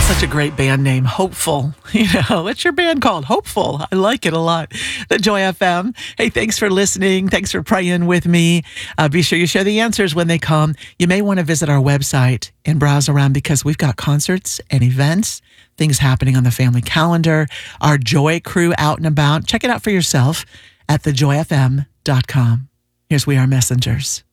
Such a great band name, Hopeful. What's your band called? Hopeful. I like it a lot. The Joy FM. Hey, thanks for listening. Thanks for praying with me. Be sure you share the answers when they come. You may want to visit our website and browse around because we've got concerts and events, things happening on the family calendar, our Joy crew out and about. Check it out for yourself at thejoyfm.com. Here's We Are Messengers.